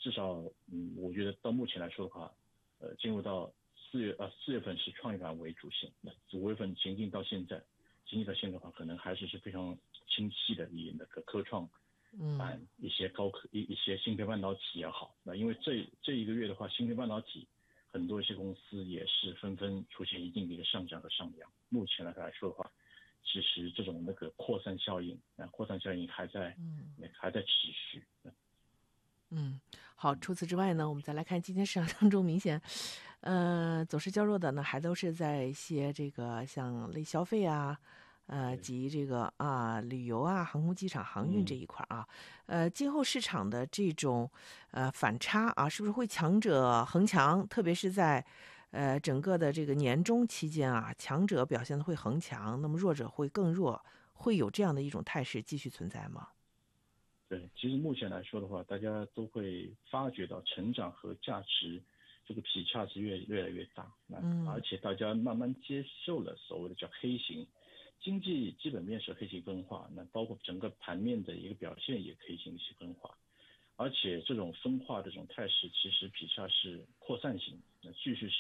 至少我觉得到目前来说的话，进入到4月份是创业板为主线，那5月份行进到现在的话，可能还是非常清晰的，以那个科创板一些一些芯片半导体也好，那因为这一个月的话，芯片半导体很多一些公司也是纷纷出现一定的一个上涨和上扬。目前来说的话，其实这种那个扩散效应还在持续。 好。除此之外呢，我们再来看今天市场当中明显，走势较弱的呢，还都是在一些这个像类消费啊，及这个旅游啊、航空机场、航运这一块啊，今后市场的这种反差啊，是不是会强者恒强？特别是在整个的这个年终期间啊，强者表现的会恒强，那么弱者会更弱，会有这样的一种态势继续存在吗？ 对，其实目前来说的话，大家都会发觉到成长和价值这个劈叉是越来越大，而且大家慢慢接受了所谓的叫黑型经济基本面是黑型分化，那包括整个盘面的一个表现也可以进行分化，而且这种分化的这种态势，其实劈叉是扩散型，继续是